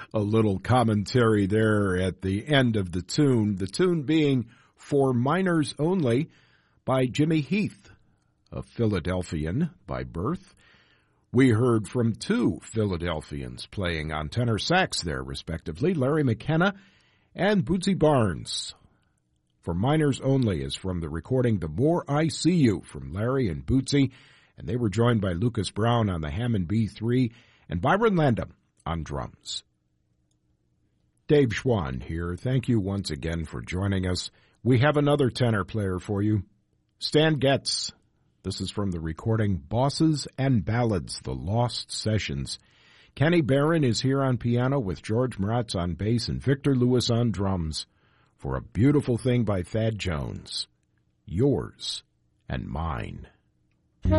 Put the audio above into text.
A little commentary there at the end of the tune being For Minors Only by Jimmy Heath, a Philadelphian by birth. We heard from two Philadelphians playing on tenor sax there, respectively, Larry McKenna and Bootsy Barnes. For Minors Only is from the recording The More I See You from Larry and Bootsy, and they were joined by Lucas Brown on the Hammond B3 and Byron Landam on drums. Dave Schwann here. Thank you once again for joining us. We have another tenor player for you, Stan Getz. This is from the recording Bosses and Ballads, The Lost Sessions. Kenny Barron is here on piano with George Mraz on bass and Victor Lewis on drums for a beautiful thing by Thad Jones, Yours and Mine.